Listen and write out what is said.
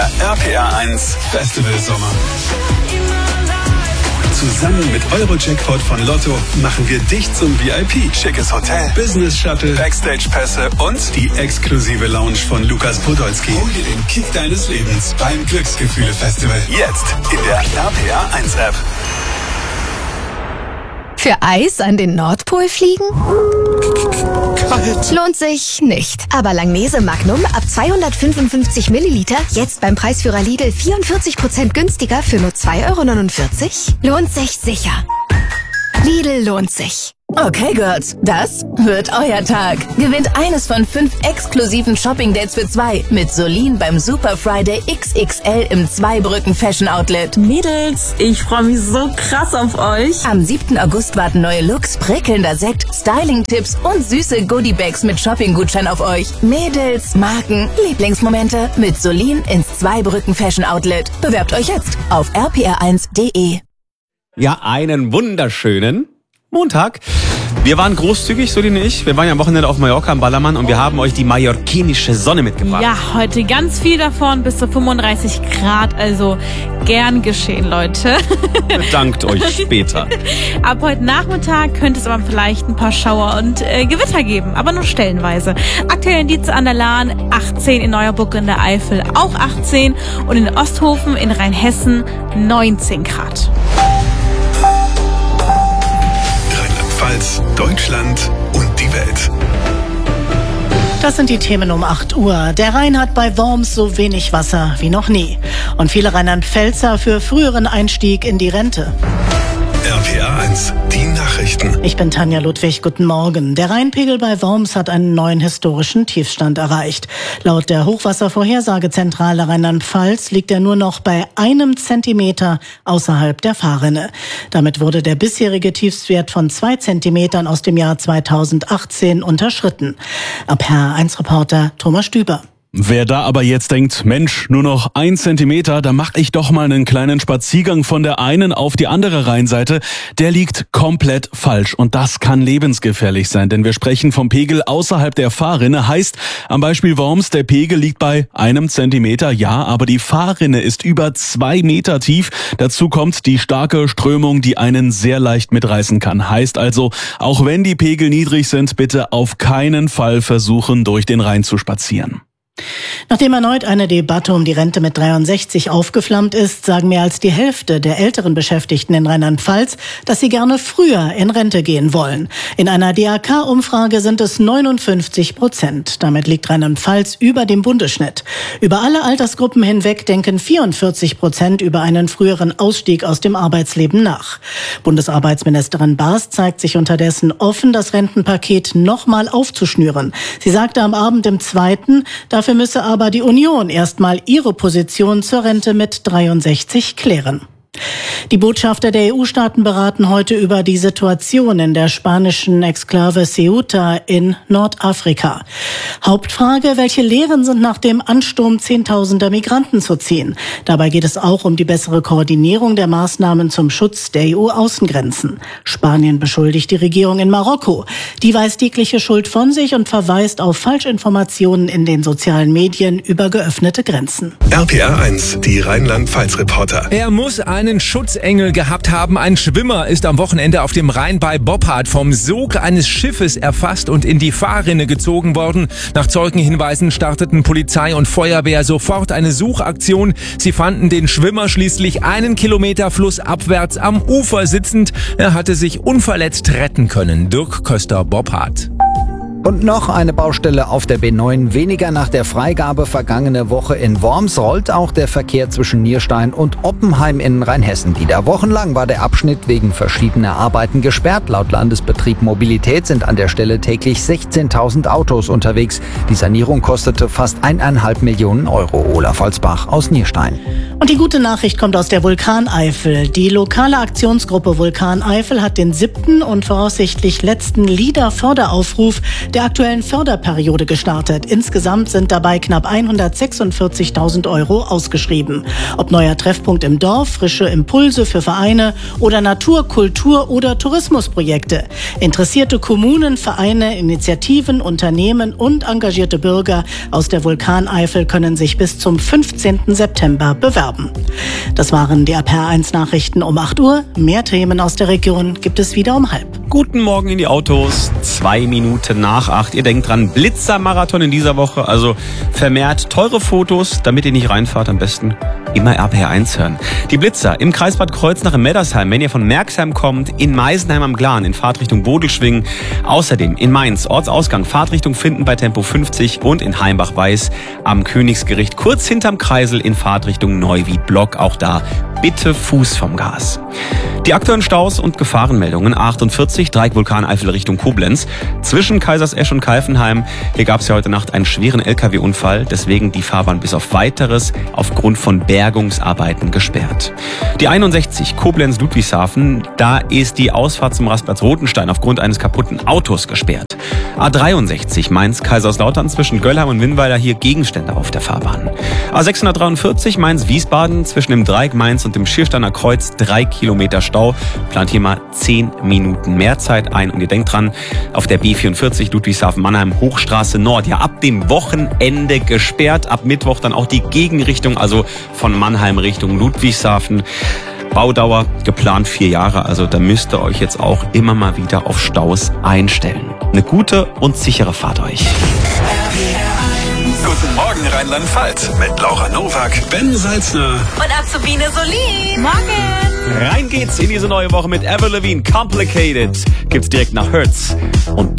Der RPR 1 Festival Sommer. Zusammen mit Euro-Jackpot von Lotto machen wir dich zum VIP. Schickes Hotel, Business Shuttle, Backstage-Pässe und die exklusive Lounge von Lukas Podolski. Hol dir den Kick deines Lebens beim Glücksgefühle-Festival. Jetzt in der RPR 1 App. Für Eis an den Nordpol fliegen? Kalt. Lohnt sich nicht. Aber Langnese Magnum ab 255 Milliliter jetzt beim Preisführer Lidl 44% günstiger für nur 2,49 €? Lohnt sich sicher. Lidl lohnt sich. Okay, Girls, das wird euer Tag. Gewinnt eines von 5 exklusiven Shopping-Dates für 2 mit Solin beim Super Friday XXL im Zweibrücken Fashion Outlet. Mädels, ich freue mich so krass auf euch. Am 7. August warten neue Looks, prickelnder Sekt, Styling-Tipps und süße Goodie-Bags mit Shopping-Gutschein auf euch. Mädels, Marken, Lieblingsmomente mit Solin ins Zweibrücken Fashion Outlet. Bewerbt euch jetzt auf rpr1.de. Ja, einen wunderschönen Montag. Wir waren großzügig, Solin und ich. Wir waren ja am Wochenende auf Mallorca am Ballermann und wir haben euch die mallorquinische Sonne mitgebracht. Ja, heute ganz viel davon, bis zu 35 Grad, also gern geschehen, Leute. Dankt euch später. Ab heute Nachmittag könnte es aber vielleicht ein paar Schauer und Gewitter geben, aber nur stellenweise. Aktuell in Dietze an der Lahn 18, in Neuerburg in der Eifel auch 18 und in Osthofen in Rheinhessen 19 Grad. Rheinland-Pfalz, Deutschland und die Welt. Das sind die Themen um 8 Uhr. Der Rhein hat bei Worms so wenig Wasser wie noch nie. Und viele Rheinland-Pfälzer für früheren Einstieg in die Rente. RPR 1, die Nachrichten. Ich bin Tanja Ludwig, guten Morgen. Der Rheinpegel bei Worms hat einen neuen historischen Tiefstand erreicht. Laut der Hochwasservorhersagezentrale Rheinland-Pfalz liegt er nur noch bei 1 Zentimeter außerhalb der Fahrrinne. Damit wurde der bisherige Tiefstwert von 2 Zentimetern aus dem Jahr 2018 unterschritten. RPR1-Reporter Thomas Stüber. Wer da aber jetzt denkt, Mensch, nur noch 1 Zentimeter, da mache ich doch mal einen kleinen Spaziergang von der einen auf die andere Rheinseite, der liegt komplett falsch. Und das kann lebensgefährlich sein, denn wir sprechen vom Pegel außerhalb der Fahrrinne. Heißt, am Beispiel Worms, der Pegel liegt bei 1 Zentimeter, ja, aber die Fahrrinne ist über 2 Meter tief. Dazu kommt die starke Strömung, die einen sehr leicht mitreißen kann. Heißt also, auch wenn die Pegel niedrig sind, bitte auf keinen Fall versuchen, durch den Rhein zu spazieren. Nachdem erneut eine Debatte um die Rente mit 63 aufgeflammt ist, sagen mehr als die Hälfte der älteren Beschäftigten in Rheinland-Pfalz, dass sie gerne früher in Rente gehen wollen. In einer DAK-Umfrage sind es 59%. Damit liegt Rheinland-Pfalz über dem Bundesschnitt. Über alle Altersgruppen hinweg denken 44% über einen früheren Ausstieg aus dem Arbeitsleben nach. Bundesarbeitsministerin Baas zeigt sich unterdessen offen, das Rentenpaket nochmal aufzuschnüren. Sie sagte am Abend im 2., dafür müsse aber die Union erstmal ihre Position zur Rente mit 63 klären. Die Botschafter der EU-Staaten beraten heute über die Situation in der spanischen Exklave Ceuta in Nordafrika. Hauptfrage, welche Lehren sind nach dem Ansturm Zehntausender Migranten zu ziehen? Dabei geht es auch um die bessere Koordinierung der Maßnahmen zum Schutz der EU-Außengrenzen. Spanien beschuldigt die Regierung in Marokko. Die weist jegliche Schuld von sich und verweist auf Falschinformationen in den sozialen Medien über geöffnete Grenzen. RPR 1, die Rheinland-Pfalz-Reporter. Er muss einen Schutzengel gehabt haben. Ein Schwimmer ist am Wochenende auf dem Rhein bei Boppard vom Sog eines Schiffes erfasst und in die Fahrrinne gezogen worden. Nach Zeugenhinweisen starteten Polizei und Feuerwehr sofort eine Suchaktion. Sie fanden den Schwimmer schließlich 1 Kilometer flussabwärts am Ufer sitzend. Er hatte sich unverletzt retten können. Dirk Köster, Boppard. Und noch eine Baustelle auf der B9. Weniger nach der Freigabe vergangene Woche in Worms rollt auch der Verkehr zwischen Nierstein und Oppenheim in Rheinhessen wieder. Wochenlang war der Abschnitt wegen verschiedener Arbeiten gesperrt. Laut Landesbetrieb Mobilität sind an der Stelle täglich 16.000 Autos unterwegs. Die Sanierung kostete fast 1,5 Millionen Euro. Olaf Holzbach aus Nierstein. Und die gute Nachricht kommt aus der Vulkaneifel. Die lokale Aktionsgruppe Vulkaneifel hat den 7. und voraussichtlich letzten LIDA-Förderaufruf der aktuellen Förderperiode gestartet. Insgesamt sind dabei knapp 146.000 Euro ausgeschrieben. Ob neuer Treffpunkt im Dorf, frische Impulse für Vereine oder Natur-, Kultur- oder Tourismusprojekte. Interessierte Kommunen, Vereine, Initiativen, Unternehmen und engagierte Bürger aus der Vulkaneifel können sich bis zum 15. September bewerben. Das waren die APR1 Nachrichten um 8 Uhr. Mehr Themen aus der Region gibt es wieder um 7:30. Guten Morgen in die Autos, 2 Minuten nach 8. Ihr denkt dran, Blitzermarathon in dieser Woche, also vermehrt teure Fotos, damit ihr nicht reinfahrt, am besten immer RPR1 hören. Die Blitzer im Kreis Bad Kreuznach in Meddersheim, wenn ihr von Merxheim kommt, in Meisenheim am Glan, in Fahrtrichtung Bodelschwingen. Außerdem in Mainz, Ortsausgang, Fahrtrichtung Finden bei Tempo 50 und in Heimbach-Weiß am Königsgericht, kurz hinterm Kreisel in Fahrtrichtung Neuwied-Block. Auch da bitte Fuß vom Gas. Die aktuellen Staus und Gefahrenmeldungen: 48, Dreieck Vulkaneifel Richtung Koblenz. Zwischen Kaisersesch und Kalfenheim. Hier gab es ja heute Nacht einen schweren LKW-Unfall. Deswegen die Fahrbahn bis auf Weiteres aufgrund von Bergungsarbeiten gesperrt. Die 61, Koblenz-Ludwigshafen. Da ist die Ausfahrt zum Rastplatz Rotenstein aufgrund eines kaputten Autos gesperrt. A63, Mainz-Kaiserslautern zwischen Göllheim und Winnweiler. Hier Gegenstände auf der Fahrbahn. A643, Mainz-Wiesbaden zwischen dem Dreieck Mainz und dem Schiersteiner Kreuz. 3 Kilometer Stau. Plant hier mal 10 Minuten mehr Zeit ein. Und ihr denkt dran, auf der B44 Ludwigshafen-Mannheim Hochstraße Nord. Ja, ab dem Wochenende gesperrt. Ab Mittwoch dann auch die Gegenrichtung, also von Mannheim Richtung Ludwigshafen. Baudauer geplant 4 Jahre, also da müsst ihr euch jetzt auch immer mal wieder auf Staus einstellen. Eine gute und sichere Fahrt euch. Guten Morgen Rheinland-Pfalz mit Laura Nowak, Ben Salzner Und Azubine Solin. Morgen! Rein geht's in diese neue Woche mit Avril Lavigne. Complicated gibt's direkt nach Hertz. Und